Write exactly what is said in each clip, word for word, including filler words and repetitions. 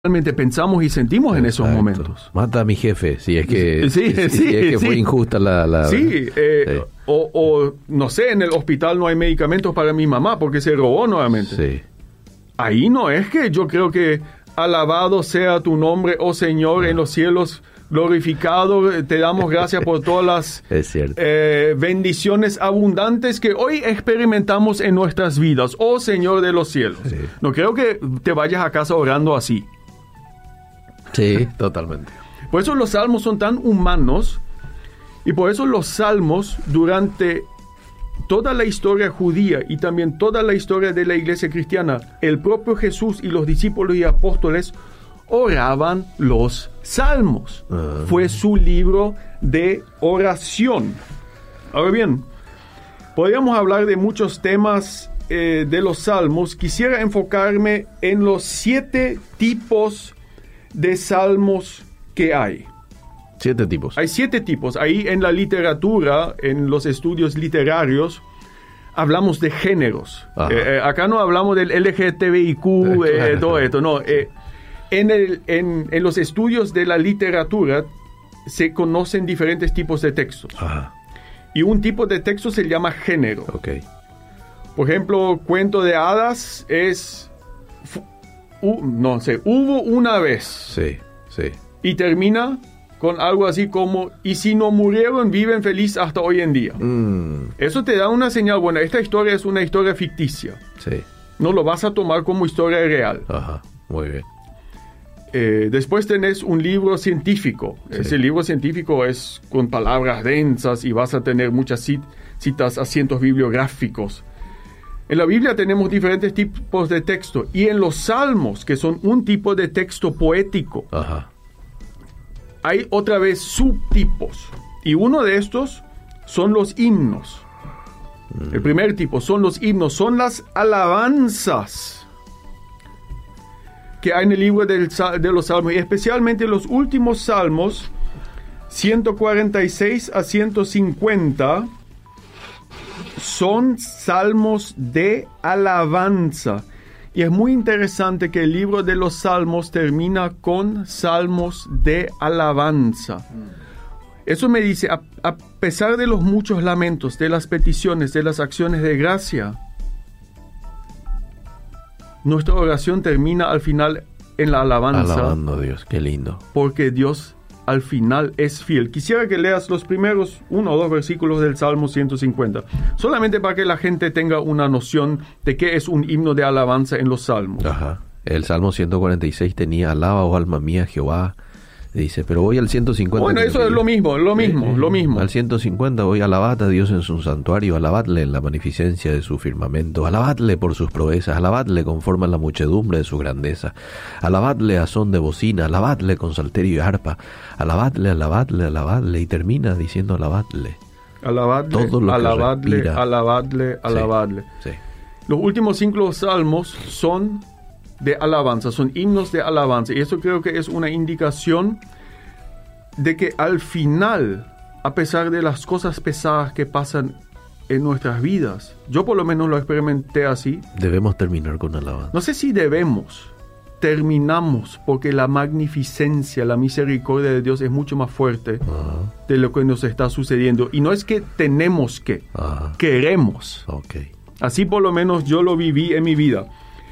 realmente pensamos y sentimos. Exacto. En esos momentos. Mata a mi jefe, si es que, sí, si, sí, si es que sí. fue injusta la... la sí, eh, sí. O, o, no sé, en el hospital no hay medicamentos para mi mamá porque se robó nuevamente. Sí. Ahí no es que yo creo que alabado sea tu nombre, oh Señor, no. En los cielos, glorificado, te damos gracias por todas las es cierto. Eh, bendiciones abundantes que hoy experimentamos en nuestras vidas, oh Señor de los cielos. Sí. No creo que te vayas a casa orando así. Sí, totalmente. Por eso los salmos son tan humanos y por eso los salmos durante toda la historia judía y también toda la historia de la iglesia cristiana, el propio Jesús y los discípulos y apóstoles oraban los salmos. Uh-huh. Fue su libro de oración. Ahora bien, podríamos hablar de muchos temas eh, de los salmos. Quisiera enfocarme en los siete tipos de salmos que hay. Siete tipos. Hay siete tipos. Ahí en la literatura, en los estudios literarios, hablamos de géneros. Eh, acá no hablamos del L G T B I Q, eh, claro. todo esto, no. Eh, en, el, en, en los estudios de la literatura se conocen diferentes tipos de textos. Ajá. Y un tipo de texto se llama género. Okay. Por ejemplo, cuento de hadas es... Uh, no sé, hubo una vez. Sí, sí. Y termina con algo así como, y si no murieron, viven feliz hasta hoy en día. Mm. Eso te da una señal, bueno, esta historia es una historia ficticia. Sí. No lo vas a tomar como historia real. Ajá, muy bien. Eh, después tenés un libro científico. Sí. Ese libro científico es con palabras densas y vas a tener muchas cit- citas, asientos bibliográficos. En la Biblia tenemos diferentes tipos de texto y en los salmos, que son un tipo de texto poético, Ajá. hay otra vez subtipos. Y uno de estos son los himnos. Mm. El primer tipo son los himnos, son las alabanzas que hay en el libro del, de los salmos, y especialmente los últimos salmos, ciento cuarenta y seis a ciento cincuenta, son salmos de alabanza. Y es muy interesante que el libro de los salmos termina con salmos de alabanza. Eso me dice, a, a pesar de los muchos lamentos, de las peticiones, de las acciones de gracia, nuestra oración termina al final en la alabanza. Alabando a Dios, qué lindo. Porque Dios al final es fiel. Quisiera que leas los primeros uno o dos versículos del Salmo ciento cincuenta, solamente para que la gente tenga una noción de qué es un himno de alabanza en los salmos. Ajá. El Salmo ciento cuarenta y seis tenía, alaba, oh alma mía, Jehová. Dice, pero voy al ciento cincuenta. Bueno, eso es lo mismo, lo mismo, eh, lo mismo. Al ciento cincuenta voy, alabad a Dios en su santuario, alabadle en la magnificencia de su firmamento, alabadle por sus proezas, alabadle conforme a la muchedumbre de su grandeza, alabadle a son de bocina, alabadle con salterio y arpa, alabadle, alabadle, alabadle, y termina diciendo alabadle. Alabadle, todo lo alabadle, que alabadle, alabadle. Sí, sí. Los últimos cinco salmos son de alabanza, son himnos de alabanza, y eso creo que es una indicación de que al final, a pesar de las cosas pesadas que pasan en nuestras vidas, yo por lo menos lo experimenté así, debemos terminar con alabanza. No sé si debemos, terminamos, porque la magnificencia, la misericordia de Dios es mucho más fuerte Ajá. de lo que nos está sucediendo, y no es que tenemos que, Ajá. queremos. Okay. Así por lo menos yo lo viví en mi vida.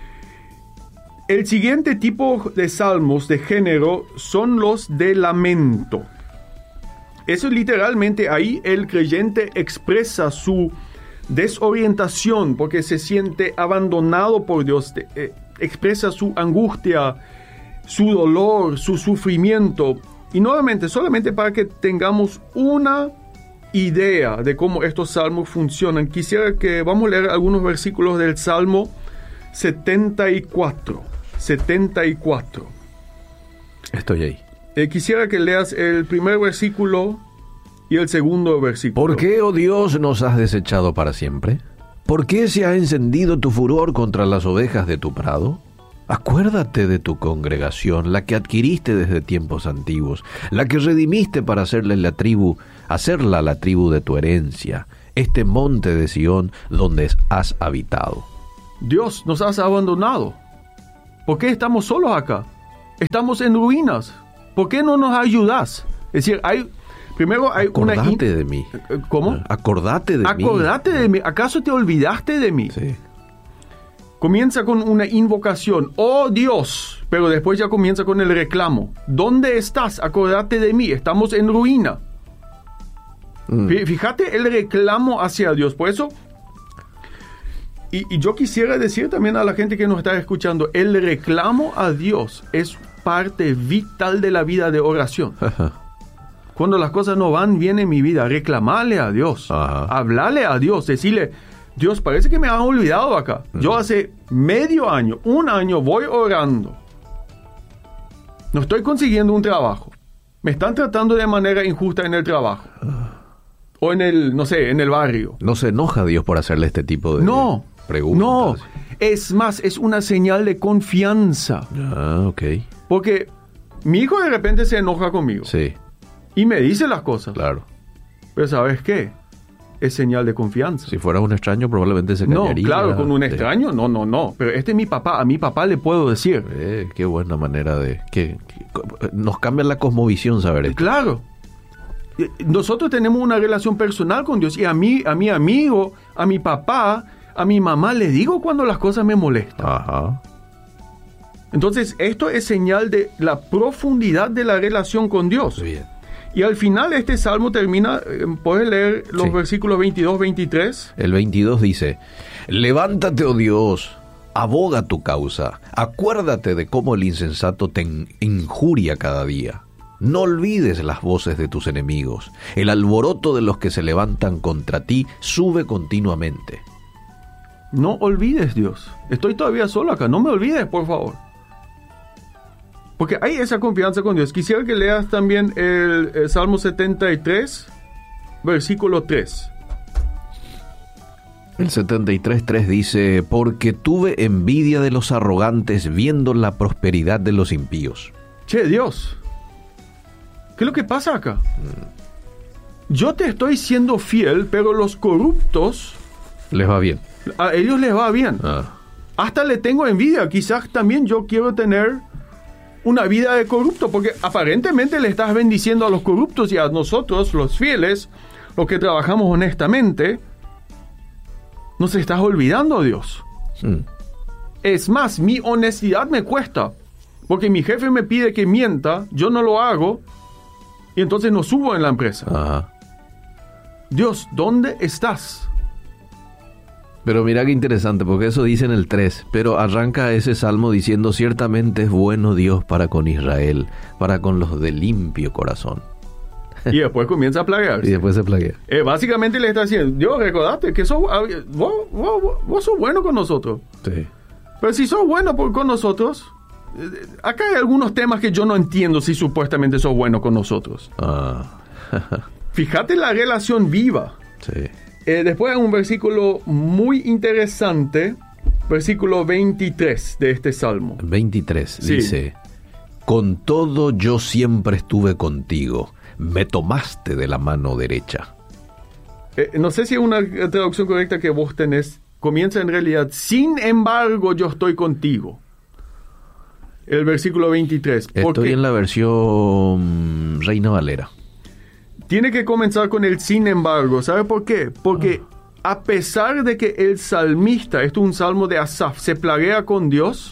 El siguiente tipo de salmos de género son los de lamento. Eso literalmente ahí el creyente expresa su desorientación porque se siente abandonado por Dios, eh, expresa su angustia, su dolor, su sufrimiento. Y nuevamente, solamente para que tengamos una idea de cómo estos salmos funcionan, quisiera que vamos a leer algunos versículos del Salmo setenta y cuatro. setenta y cuatro. Estoy ahí. Eh, quisiera que leas el primer versículo y el segundo versículo. ¿Por qué, oh Dios, nos has desechado para siempre? ¿Por qué se ha encendido tu furor contra las ovejas de tu prado? Acuérdate de tu congregación, la que adquiriste desde tiempos antiguos, la que redimiste para hacerle la tribu, hacerla la tribu de tu herencia, este monte de Sión donde has habitado. Dios, nos has abandonado. ¿Por qué estamos solos acá? Estamos en ruinas. ¿Por qué no nos ayudas? Es decir, hay... Primero hay Acordate una... in- de mí. ¿Cómo? Acordate de mí. Acordate de mí. ¿Acaso te olvidaste de mí? Sí. Comienza con una invocación. ¡Oh Dios! Pero después ya comienza con el reclamo. ¿Dónde estás? Acordate de mí. Estamos en ruina. Mm. Fí- Fíjate el reclamo hacia Dios. Por eso... Y, y yo quisiera decir también a la gente que nos está escuchando, el reclamo a Dios es parte vital de la vida de oración. Cuando las cosas no van bien en mi vida, reclamarle a Dios, Ajá. hablarle a Dios, decirle, Dios, parece que me han olvidado acá. Uh-huh. Yo hace medio año, un año voy orando. No estoy consiguiendo un trabajo. Me están tratando de manera injusta en el trabajo. Uh-huh. O en el, no sé, en el barrio. ¿No se enoja Dios por hacerle este tipo de no, preguntas? No, es más, es una señal de confianza. Ah, ok. Porque mi hijo de repente se enoja conmigo. Sí. Y me dice las cosas. Claro. Pero ¿sabes qué? Es señal de confianza. Si fuera un extraño, probablemente se callaría. No, claro, con un extraño, no, no, no. Pero este es mi papá, a mi papá le puedo decir. Eh, qué buena manera de... Que, que nos cambia la cosmovisión saber esto. Claro. Nosotros tenemos una relación personal con Dios. Y a mí, a mi amigo, a mi papá, a mi mamá, le digo cuando las cosas me molestan. Ajá. Entonces, esto es señal de la profundidad de la relación con Dios. Bien. Y al final este salmo termina, ¿puedes leer los sí. versículos veintidós, veintitrés? El veintidós dice, levántate, oh Dios, aboga tu causa, acuérdate de cómo el insensato te injuria cada día. No olvides las voces de tus enemigos, el alboroto de los que se levantan contra ti sube continuamente. No olvides, Dios, estoy todavía solo acá, no me olvides, por favor. Porque hay esa confianza con Dios. Quisiera que leas también el, el Salmo setenta y tres, versículo tres. El setenta y tres, tres dice, porque tuve envidia de los arrogantes viendo la prosperidad de los impíos. Che, Dios, ¿qué es lo que pasa acá? Yo te estoy siendo fiel, pero los corruptos... Les va bien. A ellos les va bien. Ah. Hasta le tengo envidia. Quizás también yo quiero tener... una vida de corrupto, porque aparentemente le estás bendiciendo a los corruptos y a nosotros, los fieles, los que trabajamos honestamente, nos estás olvidando, Dios. Mm. Es más, mi honestidad me cuesta, porque mi jefe me pide que mienta, yo no lo hago, y entonces no subo en la empresa. Ajá. Dios, ¿dónde estás? Pero mira qué interesante, porque eso dice en el tres, pero arranca ese salmo diciendo, ciertamente es bueno Dios para con Israel, para con los de limpio corazón. Y después comienza a plaguearse. Y después se plaguea. Eh, básicamente le está diciendo, Dios, recordate que sos, vos, vos, vos sos bueno con nosotros. Sí. Pero si sos bueno por, con nosotros, eh, acá hay algunos temas que yo no entiendo si supuestamente sos bueno con nosotros. Ah. Fíjate la relación viva. Sí. Eh, después hay un versículo muy interesante, versículo veintitrés de este salmo. veintitrés, sí. Dice, con todo yo siempre estuve contigo, me tomaste de la mano derecha. Eh, no sé si es una traducción correcta que vos tenés. Comienza en realidad, sin embargo yo estoy contigo. El versículo veintitrés. Estoy porque en la versión Reina Valera. Tiene que comenzar con el sin embargo. ¿Sabe por qué? Porque ah. a pesar de que el salmista, esto es un salmo de Asaf, se plaguea con Dios,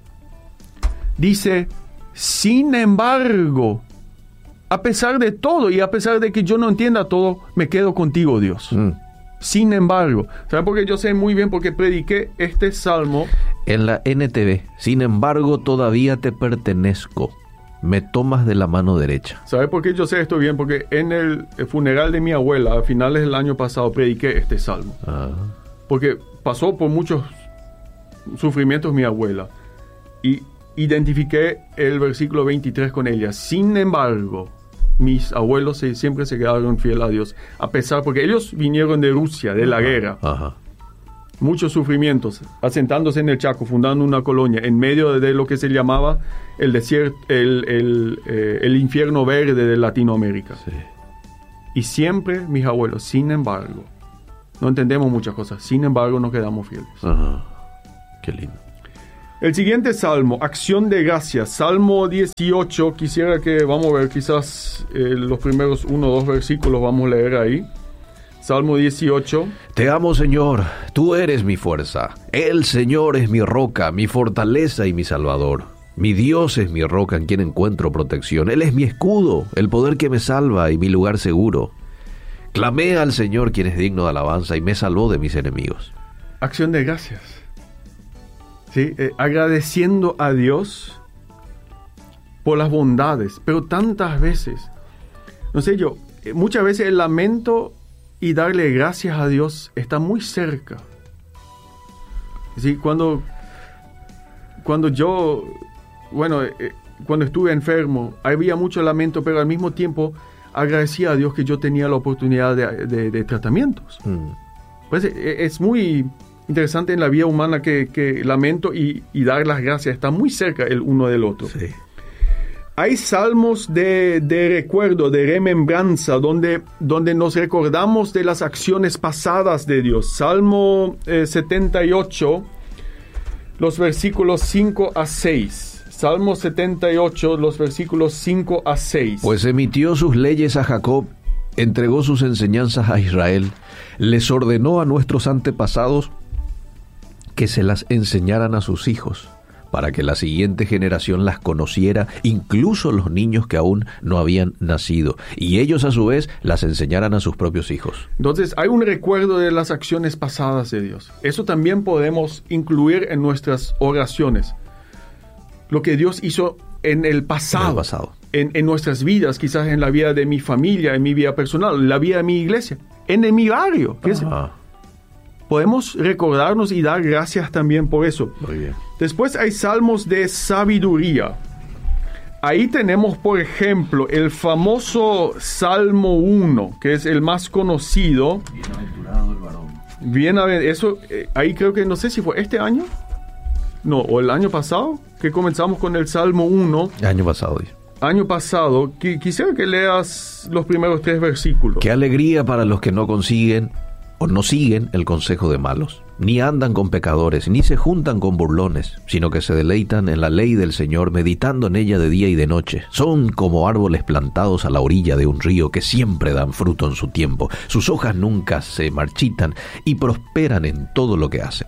dice, sin embargo, a pesar de todo y a pesar de que yo no entienda todo, me quedo contigo, Dios. Mm. Sin embargo. ¿Sabe por qué? Yo sé muy bien porque prediqué este salmo. En la N T V, sin embargo, todavía te pertenezco. Me tomas de la mano derecha. ¿Sabe por qué yo sé esto bien? Porque en el funeral de mi abuela, a finales del año pasado, prediqué este salmo. Ah. Porque pasó por muchos sufrimientos mi abuela. Y identifiqué el versículo veintitrés con ella. Sin embargo, mis abuelos se, siempre se quedaron fieles a Dios. A pesar, porque ellos vinieron de Rusia, de la Ajá. guerra. Ajá. Muchos sufrimientos, asentándose en el Chaco, fundando una colonia en medio de lo que se llamaba el desierto, el, el, eh, el infierno verde de Latinoamérica. Sí. Y siempre mis abuelos, sin embargo, no entendemos muchas cosas, sin embargo nos quedamos fieles. Ajá. Qué lindo. El siguiente salmo, acción de gracias, Salmo dieciocho, quisiera que, vamos a ver, quizás eh, los primeros uno o dos versículos vamos a leer ahí. Salmo dieciocho. Te amo, Señor, tú eres mi fuerza. El Señor es mi roca, mi fortaleza y mi salvador. Mi Dios es mi roca en quien encuentro protección. Él es mi escudo, el poder que me salva y mi lugar seguro. Clamé al Señor, quien es digno de alabanza, y me salvó de mis enemigos. Acción de gracias. ¿Sí? Eh, agradeciendo a Dios por las bondades, pero tantas veces, no sé yo, eh, muchas veces el lamento y darle gracias a Dios está muy cerca. ¿Sí? Cuando, cuando yo, bueno, eh, cuando estuve enfermo, había mucho lamento, pero al mismo tiempo agradecía a Dios que yo tenía la oportunidad de, de, de tratamientos. Mm. Pues eh, es muy interesante en la vida humana que, que lamento y, y dar las gracias está muy cerca el uno del otro. Sí. Hay salmos de, de recuerdo, de remembranza, donde, donde nos recordamos de las acciones pasadas de Dios. Salmo eh, setenta y ocho, los versículos cinco a seis. Salmo setenta y ocho, los versículos cinco a seis. Pues emitió sus leyes a Jacob, entregó sus enseñanzas a Israel, les ordenó a nuestros antepasados que se las enseñaran a sus hijos, para que la siguiente generación las conociera, incluso los niños que aún no habían nacido, y ellos a su vez las enseñaran a sus propios hijos. Entonces hay un recuerdo de las acciones pasadas de Dios. Eso también podemos incluir en nuestras oraciones. Lo que Dios hizo en el pasado, en, el pasado. En, en nuestras vidas, quizás en la vida de mi familia, en mi vida personal, en la vida de mi iglesia, en, en mi barrio. ¿Qué es? Podemos recordarnos y dar gracias también por eso. Muy bien. Después hay salmos de sabiduría. Ahí tenemos, por ejemplo, el famoso Salmo uno, que es el más conocido. Bienaventurado el varón. Bienaventurado. Eso, eh, ahí creo que, no sé si fue este año. No, o el año pasado, que comenzamos con el Salmo uno. Año pasado. Año pasado. Qu- quisiera que leas los primeros tres versículos. Qué alegría para los que no consiguen o no siguen el consejo de malos, ni andan con pecadores, ni se juntan con burlones, sino que se deleitan en la ley del Señor, meditando en ella de día y de noche. Son como árboles plantados a la orilla de un río que siempre dan fruto en su tiempo. Sus hojas nunca se marchitan y prosperan en todo lo que hacen.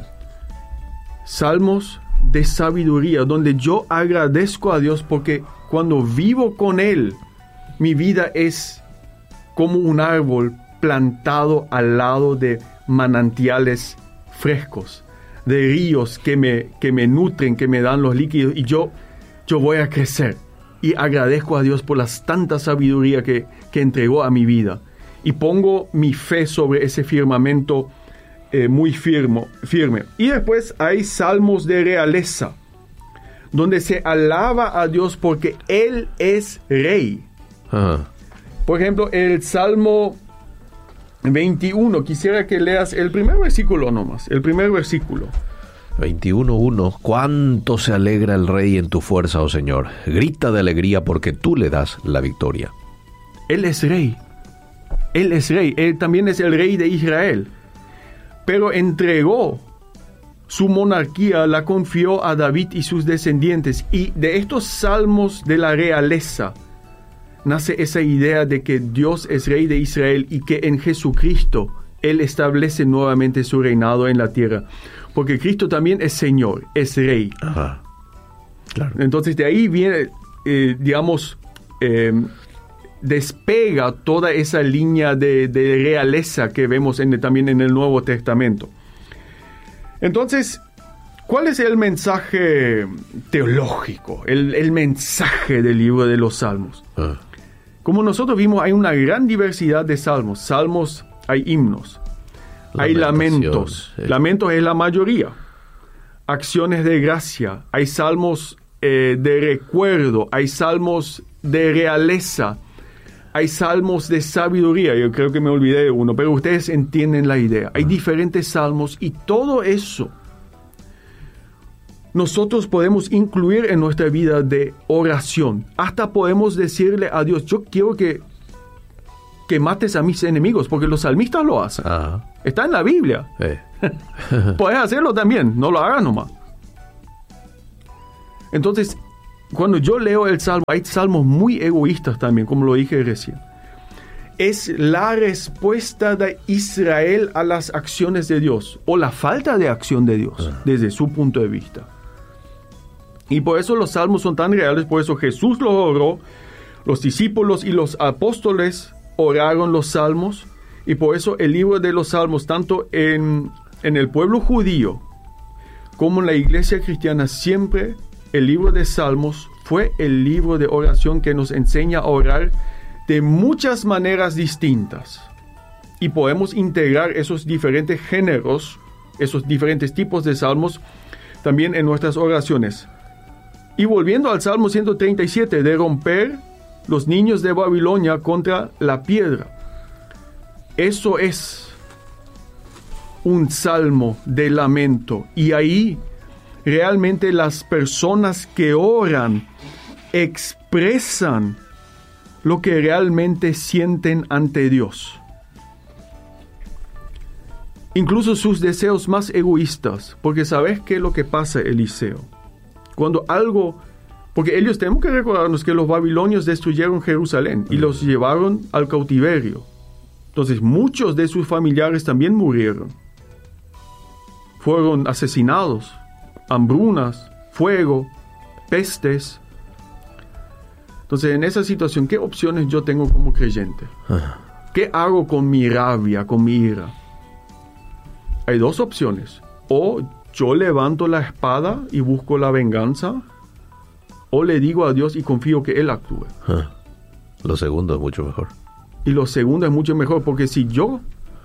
Salmos de sabiduría, donde yo agradezco a Dios porque cuando vivo con Él, mi vida es como un árbol plantado al lado de manantiales frescos, de ríos que me, que me nutren, que me dan los líquidos, y yo, yo voy a crecer. Y agradezco a Dios por la tanta sabiduría que, que entregó a mi vida. Y pongo mi fe sobre ese firmamento eh, muy firme, firme. Y después hay salmos de realeza, donde se alaba a Dios porque Él es Rey. Ah. Por ejemplo, el Salmo veintiuno, quisiera que leas el primer versículo nomás, el primer versículo. veintiuno uno. Cuánto se alegra el rey en tu fuerza, oh Señor. Grita de alegría porque tú le das la victoria. Él es rey. Él es rey. Él también es el rey de Israel. Pero entregó su monarquía, la confió a David y sus descendientes. Y de estos salmos de la realeza nace esa idea de que Dios es rey de Israel y que en Jesucristo Él establece nuevamente su reinado en la tierra. Porque Cristo también es Señor, es Rey. Ajá. Claro. Entonces de ahí viene, eh, digamos, eh, despega toda esa línea de, de realeza que vemos en, también en el Nuevo Testamento. Entonces, ¿cuál es el mensaje teológico, el, el mensaje del libro de los Salmos? Ah. Como nosotros vimos, hay una gran diversidad de salmos. Salmos, hay himnos, hay lamentos. Sí. Lamentos es la mayoría. Acciones de gracia. Hay salmos eh, de recuerdo. Hay salmos de realeza. Hay salmos de sabiduría. Yo creo que me olvidé de uno, pero ustedes entienden la idea. Hay diferentes salmos y todo eso nosotros podemos incluir en nuestra vida de oración. Hasta podemos decirle a Dios, yo quiero que, que mates a mis enemigos, porque los salmistas lo hacen. Ajá. Está en la Biblia. Eh. Puedes hacerlo también, no lo hagas nomás. Entonces, cuando yo leo el Salmo, hay salmos muy egoístas también, como lo dije recién. Es la respuesta de Israel a las acciones de Dios, o la falta de acción de Dios, desde su punto de vista. Y por eso los salmos son tan reales, por eso Jesús los oró, los discípulos y los apóstoles oraron los salmos, y por eso el libro de los salmos, tanto en, en el pueblo judío como en la iglesia cristiana, siempre el libro de salmos fue el libro de oración que nos enseña a orar de muchas maneras distintas. Y podemos integrar esos diferentes géneros, esos diferentes tipos de salmos, también en nuestras oraciones. Y volviendo al Salmo ciento treinta y siete, de romper los niños de Babilonia contra la piedra. Eso es un salmo de lamento. Y ahí realmente las personas que oran expresan lo que realmente sienten ante Dios. Incluso sus deseos más egoístas. Porque ¿sabes qué es lo que pasa, Eliseo? Cuando algo... Porque ellos tenemos que recordarnos que los babilonios destruyeron Jerusalén y los llevaron al cautiverio. Entonces muchos de sus familiares también murieron. Fueron asesinados, hambrunas, fuego, pestes. Entonces en esa situación, ¿qué opciones yo tengo como creyente? ¿Qué hago con mi rabia, con mi ira? Hay dos opciones. O yo levanto la espada y busco la venganza, o le digo a Dios y confío que Él actúe. Ah, lo segundo es mucho mejor. Y lo segundo es mucho mejor, porque si yo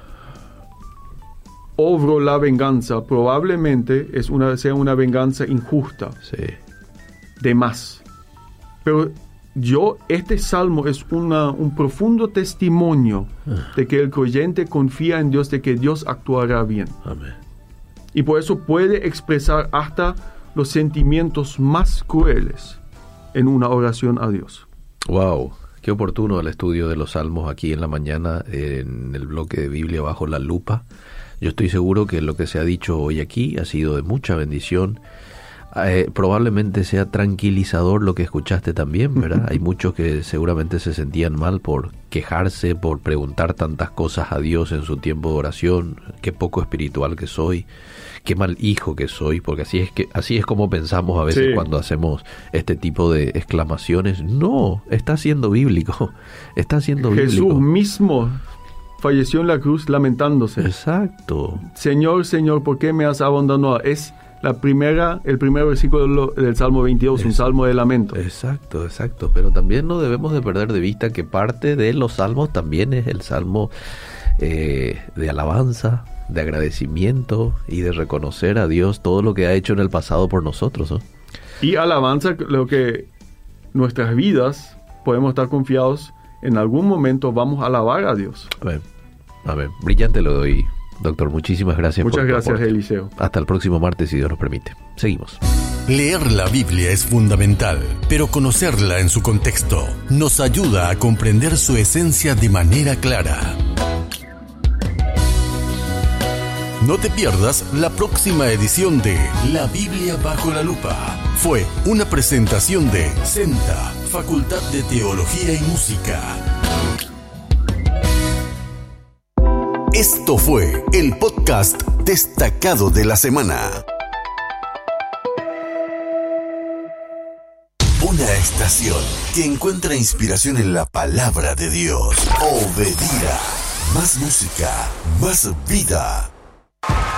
obro la venganza, probablemente es una, sea una venganza injusta. Sí. De más. Pero yo, este salmo es una, un profundo testimonio ah. de que el creyente confía en Dios, de que Dios actuará bien. Amén. Y por eso puede expresar hasta los sentimientos más crueles en una oración a Dios. Wow, qué oportuno el estudio de los salmos aquí en la mañana en el bloque de Biblia bajo la lupa. Yo estoy seguro que lo que se ha dicho hoy aquí ha sido de mucha bendición. Eh, probablemente sea tranquilizador lo que escuchaste también, ¿verdad? Hay muchos que seguramente se sentían mal por quejarse, por preguntar tantas cosas a Dios en su tiempo de oración. Qué poco espiritual que soy, qué mal hijo que soy, porque así es que así es como pensamos a veces sí. cuando hacemos este tipo de exclamaciones. No, está siendo bíblico, está siendo Jesús bíblico. Jesús mismo falleció en la cruz lamentándose. Exacto. Señor, Señor, ¿por qué me has abandonado? Es la primera, el primer versículo del Salmo veintidós, es, un salmo de lamento. Exacto, exacto. Pero también no debemos de perder de vista que parte de los salmos también es el salmo eh, de alabanza, de agradecimiento y de reconocer a Dios todo lo que ha hecho en el pasado por nosotros, ¿no? Y alabanza, lo que nuestras vidas podemos estar confiados, en algún momento vamos a alabar a Dios. Amén. Amén. Brillante lo doy. Doctor, muchísimas gracias. Muchas por tu gracias, aporte. Eliseo. Hasta el próximo martes, si Dios nos permite. Seguimos. Leer la Biblia es fundamental, pero conocerla en su contexto nos ayuda a comprender su esencia de manera clara. No te pierdas la próxima edición de La Biblia bajo la lupa. Fue una presentación de Senta, Facultad de Teología y Música. Esto fue el podcast destacado de la semana. Una estación que encuentra inspiración en la palabra de Dios. Obedira. Más música, más vida.